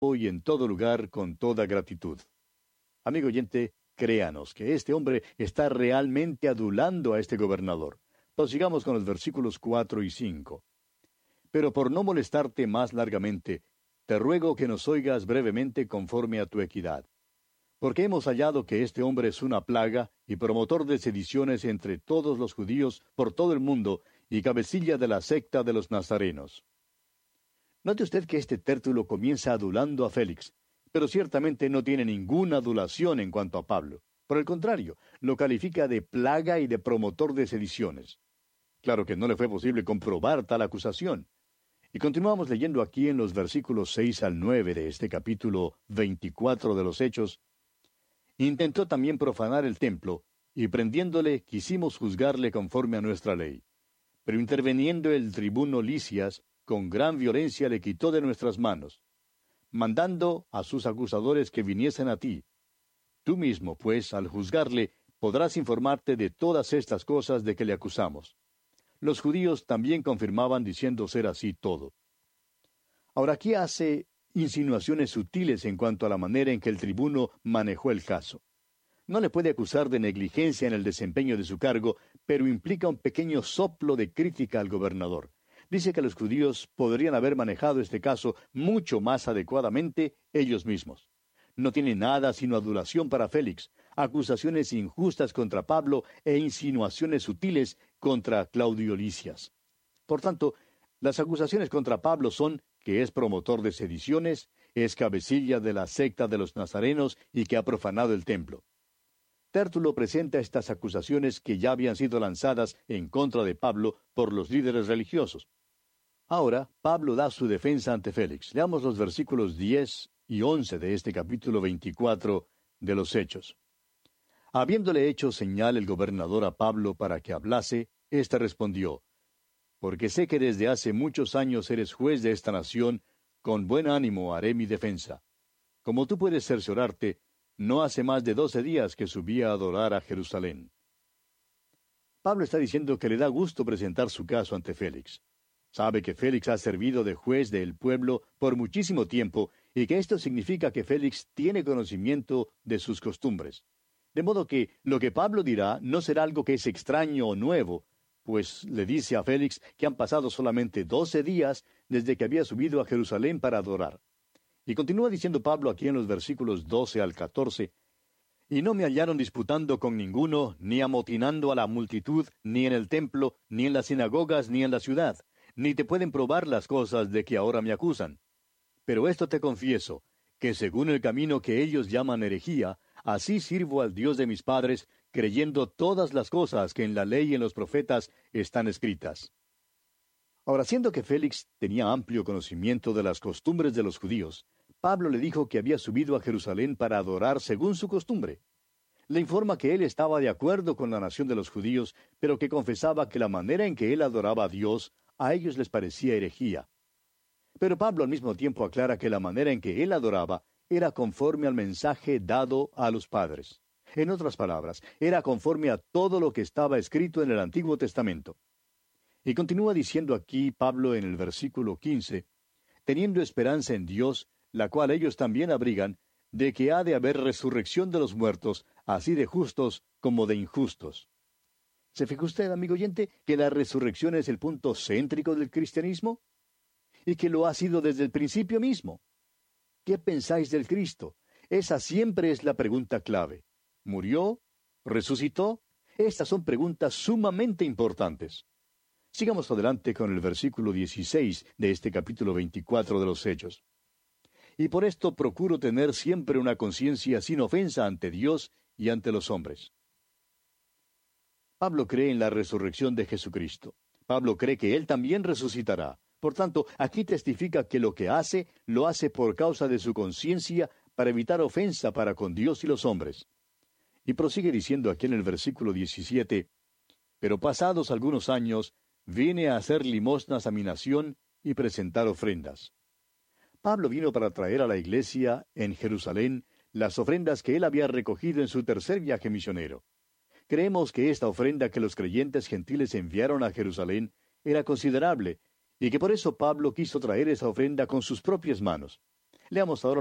y en todo lugar con toda gratitud. Amigo oyente, créanos que este hombre está realmente adulando a este gobernador. Prosigamos con los versículos 4 y 5. Pero por no molestarte más largamente, te ruego que nos oigas brevemente conforme a tu equidad. Porque hemos hallado que este hombre es una plaga y promotor de sediciones entre todos los judíos por todo el mundo y cabecilla de la secta de los nazarenos. Note usted que este tértulo comienza adulando a Félix, pero ciertamente no tiene ninguna adulación en cuanto a Pablo. Por el contrario, lo califica de plaga y de promotor de sediciones. Claro que no le fue posible comprobar tal acusación. Y continuamos leyendo aquí en los versículos 6 al 9 de este capítulo 24 de los Hechos. Intentó también profanar el templo, y prendiéndole quisimos juzgarle conforme a nuestra ley. Pero interviniendo el tribuno Lisias, con gran violencia le quitó de nuestras manos, mandando a sus acusadores que viniesen a ti. Tú mismo, pues, al juzgarle, podrás informarte de todas estas cosas de que le acusamos. Los judíos también confirmaban diciendo ser así todo. Ahora aquí hace insinuaciones sutiles en cuanto a la manera en que el tribuno manejó el caso. No le puede acusar de negligencia en el desempeño de su cargo, pero implica un pequeño soplo de crítica al gobernador. Dice que los judíos podrían haber manejado este caso mucho más adecuadamente ellos mismos. No tiene nada sino adulación para Félix, acusaciones injustas contra Pablo e insinuaciones sutiles contra Claudio Lisias. Por tanto, las acusaciones contra Pablo son que es promotor de sediciones, es cabecilla de la secta de los nazarenos y que ha profanado el templo. Tértulo presenta estas acusaciones que ya habían sido lanzadas en contra de Pablo por los líderes religiosos. Ahora, Pablo da su defensa ante Félix. Leamos los versículos 10 y 11 de este capítulo 24 de los Hechos. Habiéndole hecho señal el gobernador a Pablo para que hablase, éste respondió: Porque sé que desde hace muchos años eres juez de esta nación, con buen ánimo haré mi defensa. Como tú puedes cerciorarte, no hace más de 12 días que subí a adorar a Jerusalén. Pablo está diciendo que le da gusto presentar su caso ante Félix. Sabe que Félix ha servido de juez del pueblo por muchísimo tiempo y que esto significa que Félix tiene conocimiento de sus costumbres. De modo que lo que Pablo dirá no será algo que es extraño o nuevo, pues le dice a Félix que han pasado solamente 12 días desde que había subido a Jerusalén para adorar. Y continúa diciendo Pablo aquí en los versículos 12 al 14, y no me hallaron disputando con ninguno, ni amotinando a la multitud, ni en el templo, ni en las sinagogas, ni en la ciudad, ni te pueden probar las cosas de que ahora me acusan. Pero esto te confieso, que según el camino que ellos llaman herejía, así sirvo al Dios de mis padres, creyendo todas las cosas que en la ley y en los profetas están escritas. Ahora, siendo que Félix tenía amplio conocimiento de las costumbres de los judíos, Pablo le dijo que había subido a Jerusalén para adorar según su costumbre. Le informa que él estaba de acuerdo con la nación de los judíos, pero que confesaba que la manera en que él adoraba a Dios a ellos les parecía herejía. Pero Pablo al mismo tiempo aclara que la manera en que él adoraba era conforme al mensaje dado a los padres. En otras palabras, era conforme a todo lo que estaba escrito en el Antiguo Testamento. Y continúa diciendo aquí Pablo en el versículo 15, teniendo esperanza en Dios, la cual ellos también abrigan, de que ha de haber resurrección de los muertos, así de justos como de injustos. ¿Se fija usted, amigo oyente, que la resurrección es el punto céntrico del cristianismo? Y que lo ha sido desde el principio mismo. ¿Qué pensáis del Cristo? Esa siempre es la pregunta clave. ¿Murió? ¿Resucitó? Estas son preguntas sumamente importantes. Sigamos adelante con el versículo 16 de este capítulo 24 de los Hechos. Y por esto procuro tener siempre una conciencia sin ofensa ante Dios y ante los hombres. Pablo cree en la resurrección de Jesucristo. Pablo cree que Él también resucitará. Por tanto, aquí testifica que lo que hace, lo hace por causa de su conciencia para evitar ofensa para con Dios y los hombres. Y prosigue diciendo aquí en el versículo 17, pero pasados algunos años, vine a hacer limosnas a mi nación y presentar ofrendas. Pablo vino para traer a la iglesia en Jerusalén las ofrendas que él había recogido en su tercer viaje misionero. Creemos que esta ofrenda que los creyentes gentiles enviaron a Jerusalén era considerable, y que por eso Pablo quiso traer esa ofrenda con sus propias manos. Leamos ahora